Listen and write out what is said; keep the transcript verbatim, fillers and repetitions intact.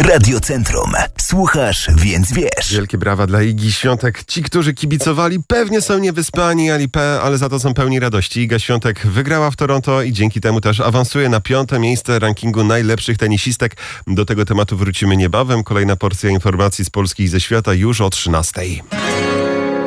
Radiocentrum. Słuchasz, więc wiesz. Wielkie brawa dla Igi Świątek. Ci, którzy kibicowali, pewnie są niewyspani, ale za to są pełni radości. Iga Świątek wygrała w Toronto i dzięki temu też awansuje na piąte miejsce rankingu najlepszych tenisistek. Do tego tematu wrócimy niebawem. Kolejna porcja informacji z Polski i ze świata już o trzynastej.